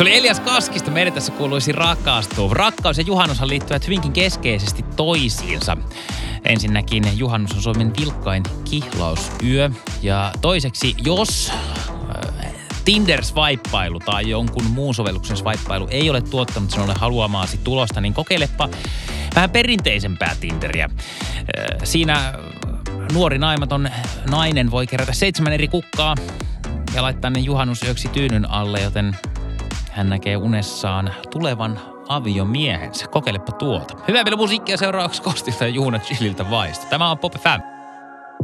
Se oli Elias Kaskista, meidän tässä kuuluisi rakastua. Rakkaus ja juhannushan liittyvät hyvinkin keskeisesti toisiinsa. Ensinnäkin juhannus on Suomen vilkkain kihlausyö. Ja toiseksi, jos Tinder-swaippailu tai jonkun muun sovelluksen swaippailu ei ole tuottanut sinulle haluamaasi tulosta, niin kokeilepa vähän perinteisempää Tinderiä. Siinä nuori naimaton nainen voi kerätä 7 eri kukkaa ja laittaa ne juhannusyöksi tyynyn alle, joten hän näkee unessaan tulevan aviomiehensä. Kokeilepa tuota. Hyvää vielä musiikkia seuraavaksi Kostilta ja Juuna Chilliltä Vaista. Tämä on Pop FM.